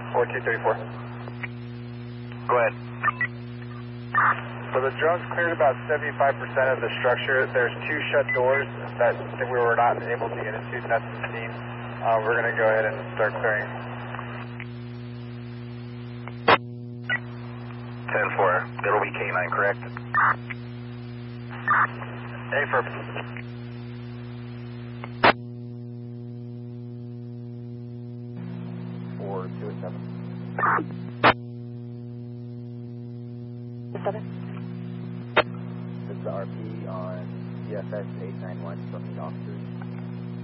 4234. Go ahead. So the drone's cleared about 75% of the structure. There's 2 shut doors that we were not able to get into. That's the scene. We're going to go ahead and start clearing. 10-4. That'll be K9, correct? Affirmative. Four, 2 and 7. 7. This is the RP on CFS 891 from the officers.